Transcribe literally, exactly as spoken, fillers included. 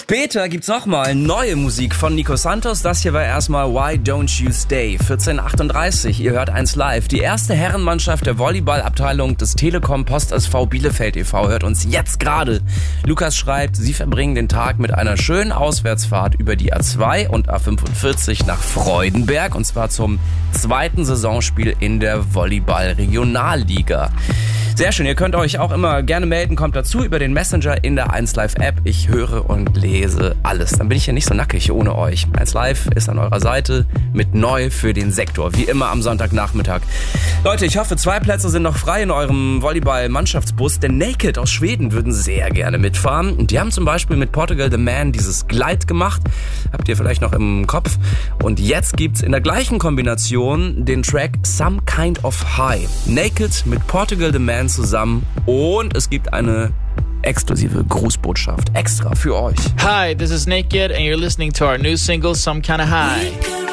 Später gibt's nochmal neue Musik von Nico Santos. Das hier war erstmal Why Don't You Stay? vierzehn Uhr achtunddreißig, ihr hört eins live. Die erste Herrenmannschaft der Volleyballabteilung des Telekom Post S V Bielefeld e V hört uns jetzt gerade. Lukas schreibt, sie verbringen den Tag mit einer schönen Auswärtsfahrt über die A zwei und A fünfundvierzig nach Freudenberg. Und zwar zum zweiten Saisonspiel in der Volleyball-Regionalliga. Sehr schön, ihr könnt euch auch immer gerne melden, kommt dazu über den Messenger in der eins Live App. Ich höre und lese alles. Dann bin ich ja nicht so nackig ohne euch. eins Live ist an eurer Seite mit neu für den Sektor, wie immer am Sonntagnachmittag. Leute, ich hoffe, zwei Plätze sind noch frei in eurem Volleyball-Mannschaftsbus, denn Naked aus Schweden würden sehr gerne mitfahren. Und die haben zum Beispiel mit Portugal the Man dieses Glide gemacht. Habt ihr vielleicht noch im Kopf. Und jetzt gibt's in der gleichen Kombination den Track Some Kind of High. Naked mit Portugal the Man zusammen und es gibt eine exklusive Grußbotschaft extra für euch. Hi, this is Naked and you're listening to our new single Some Kinda High.